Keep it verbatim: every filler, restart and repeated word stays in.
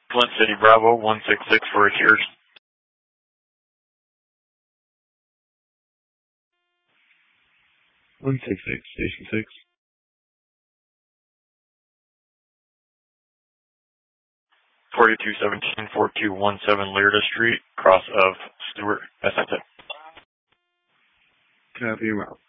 Flint City Bravo, one six six for a cheers. one six six, Station six. forty-two seventeen, forty-two seventeen Learda Street, cross of Stewart, S S A. Copy your mouth.